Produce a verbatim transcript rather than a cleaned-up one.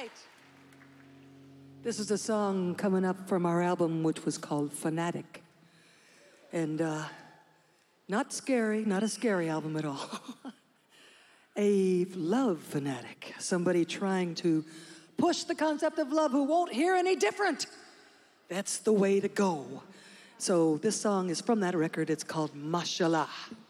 This is a song coming up from our album, which was called Fanatic. And uh, not scary, not a scary album at all. A love fanatic, somebody trying to push the concept of love who won't hear any different. That's the way to go. So this song is from that record. It's called Mashallah.